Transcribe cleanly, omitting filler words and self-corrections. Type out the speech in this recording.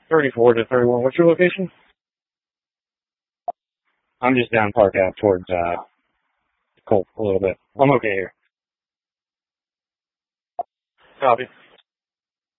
34 to 31. What's your location? I'm just down Park Ave towards Colt a little bit. I'm okay here. Copy.